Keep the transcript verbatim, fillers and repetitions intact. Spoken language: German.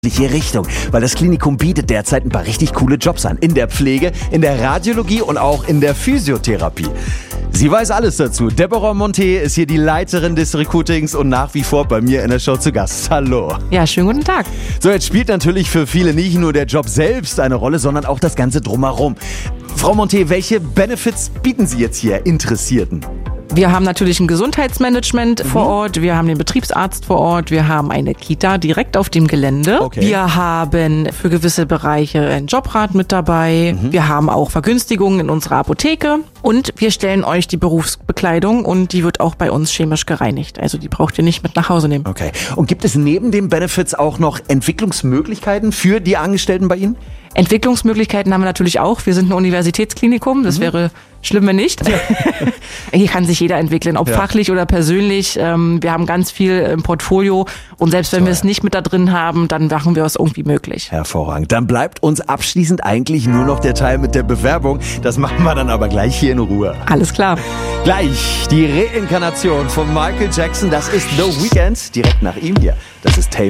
Richtung, weil das Klinikum bietet derzeit ein paar richtig coole Jobs an. In der Pflege, in der Radiologie und auch in der Physiotherapie. Sie weiß alles dazu. Deborah Monté ist hier die Leiterin des Recruitings und nach wie vor bei mir in der Show zu Gast. Hallo. Ja, schönen guten Tag. So, jetzt spielt natürlich für viele nicht nur der Job selbst eine Rolle, sondern auch das Ganze drumherum. Frau Monté, welche Benefits bieten Sie jetzt hier Interessierten? Wir haben natürlich ein Gesundheitsmanagement Mhm. vor Ort, wir haben den Betriebsarzt vor Ort, wir haben eine Kita direkt auf dem Gelände. Okay. Wir haben für gewisse Bereiche ein Jobrat mit dabei. Mhm. Wir haben auch Vergünstigungen in unserer Apotheke und wir stellen euch die Berufsbekleidung und die wird auch bei uns chemisch gereinigt. Also die braucht ihr nicht mit nach Hause nehmen. Okay. Und gibt es neben den Benefits auch noch Entwicklungsmöglichkeiten für die Angestellten bei Ihnen? Entwicklungsmöglichkeiten haben wir natürlich auch. Wir sind ein Universitätsklinikum. Das mhm. wäre schlimm, wenn nicht. Hier kann sich jeder entwickeln, ob ja. fachlich oder persönlich. Wir haben ganz viel im Portfolio und selbst wenn so, wir es nicht mit da drin haben, dann machen wir es irgendwie möglich. Hervorragend. Dann bleibt uns abschließend eigentlich nur noch der Teil mit der Bewerbung. Das machen wir dann aber gleich hier in Ruhe. Alles klar. Gleich die Reinkarnation von Michael Jackson. Das ist The Weeknd. Direkt nach ihm hier. Das ist Taylor.